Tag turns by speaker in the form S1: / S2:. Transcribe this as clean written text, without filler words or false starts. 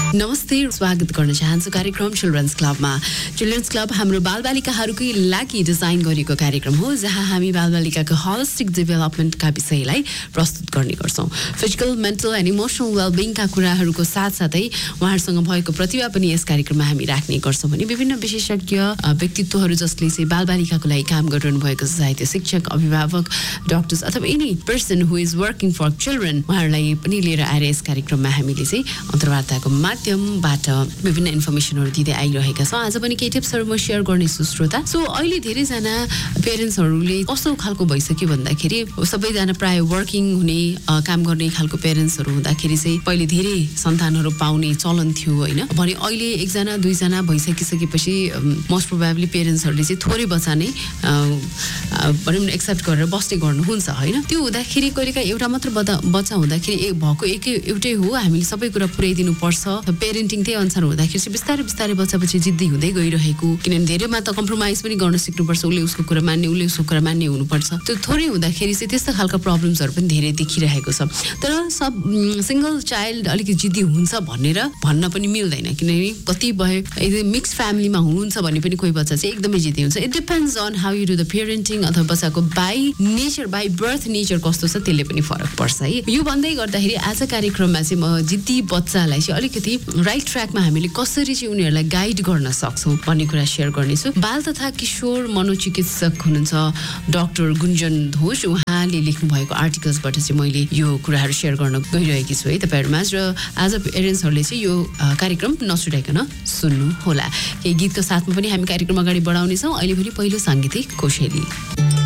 S1: नमस्ते, स्वागत गर्न चाहन्छु कार्यक्रम चिल्ड्रन्स क्लबमा। चिल्ड्रन्स क्लब हाम्रो बालबालिकाहरूकै लागि डिजाइन गरिएको कार्यक्रम हो, जहाँ हामी बालबालिकाको होलिस्टिक डेभलपमेन्टका विषयलाई प्रस्तुत गर्ने गर्छौँ। फिजिकल, मेन्टल एन्ड इमोसनल वेलबिङका कुराहरूको साथसाथै उहाँहरूसँग भएको प्रतिभा पनि यस कार्यक्रममा हामी राख्ने गर्छौँ भने विभिन्न विशेषज्ञ व्यक्तित्वहरू जसले चाहिँ बालबालिकाको लागि काम गरिरहनु भएको छ, चाहे त्यो शिक्षक, अभिभावक, डक्टर्स अथवा any person who is working for children, उहाँहरूलाई पनि लिएर आएर यस कार्यक्रममा हामीले चाहिँ अन्तर्वार्ताको माध्यमबाट विभिन्न इन्फर्मेसनहरू दिँदै आइरहेका छौँ। आज पनि केही टिप्सहरू म सेयर गर्नेछु श्रोता। सो अहिले धेरैजना पेरेन्ट्सहरूले कस्तो खालको भइसक्यो भन्दाखेरि सबैजना प्राय वर्किङ हुने काम गर्ने खालको पेरेन्ट्सहरू हुँदाखेरि चाहिँ पहिले धेरै सन्तानहरू पाउने चलन थियो होइन, भने अहिले एकजना दुईजना भइसकिसकेपछि मोस्ट प्रोबेबली पेरेन्ट्सहरूले चाहिँ थोरै बच्चा नै भनौँ न एक्सेप्ट गरेर बस्ने गर्नुहुन्छ होइन। त्यो हुँदाखेरि कहिलेकाहीँ एउटा मात्र बच्चा हुँदाखेरि भएको एउटै हो, हामीले सबै कुरा पुर्याइदिनु पर्छ। पेरेन्टिङ त्यही अनुसार हुँदाखेरि चाहिँ बिस्तारै बिस्तारै बच्चापछि जिद्दी हुँदै गइरहेको, किनभने धेरैमा त कम्प्रोमाइज पनि गर्न सिक्नुपर्छ, उसले उसको कुरा मान्ने, उसले उसको कुरा मान्ने हुनुपर्छ। त्यो थोरै हुँदाखेरि चाहिँ त्यस्तो खालको प्रब्लम्सहरू पनि धेरै देखिरहेको छ। तर सब सिङ्गल चाइल्ड अलिकति जिद्दी हुन्छ भनेर भन्न पनि मिल्दैन, किनभने कति भयो मिक्स फ्यामिलीमा हुनुहुन्छ भने पनि कोही बच्चा चाहिँ एकदमै जिद्दी हुन्छ। It depends on how you do the parenting, अथवा बच्चाको by nature, by birth nature कस्तो छ त्यसले पनि फरक पर्छ है। यो भन्दै गर्दाखेरि आज कार्यक्रममा चाहिँ म जिद्दी बच्चालाई चाहिँ अलिकति राइट ट्र्याकमा हामीले कसरी चाहिँ उनीहरूलाई गाइड गर्न सक्छौँ भन्ने कुरा सेयर गर्नेछु। बाल तथा किशोर मनोचिकित्सक हुनुहुन्छ डाक्टर गुन्जन घोष, उहाँले लेख्नु भएको आर्टिकल्सबाट चाहिँ मैले यो कुराहरू सेयर गर्न गइरहेकी छु है तपाईँहरूमा। र आज पेरेन्ट्सहरूले चाहिँ यो कार्यक्रम नछुटाइकन सुन्नु होला। केही गीतको साथमा पनि हामी कार्यक्रम अगाडि बढाउनेछौँ। अहिले पनि पहिलो साङ्गीतिक कोसेली।